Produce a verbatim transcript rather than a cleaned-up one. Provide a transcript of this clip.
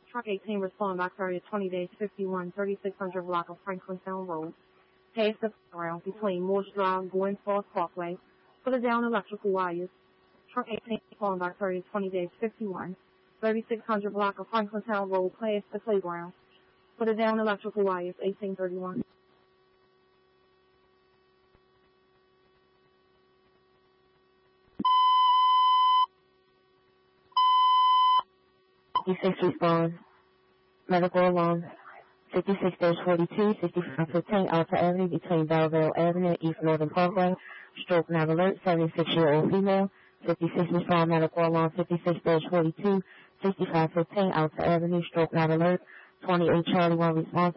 Truck eighteen respond by courier twenty dash fifty-one, thirty-six hundred block of Franklintown Road. Past the ground between Morse Drive, Gwen Falls Parkway. Put it down electrical wires. Truck eighteen respond by courier twenty dash fifty-one, thirty-six hundred block of Franklintown Road past the playground. Put it down electrical wires, eighteen thirty-one. fifty-six respond. Medical alarm. fifty-six dash forty-two, sixty-five fifteen Alta Avenue between Belleville Avenue, East Northern Parkway. Stroke nine alert, seventy-six-year-old female. fifty-six respond medical alarm, fifty-six dash forty-two, sixty-five fifteen Alta Avenue, stroke nine alert. twenty-eight Charlie one response.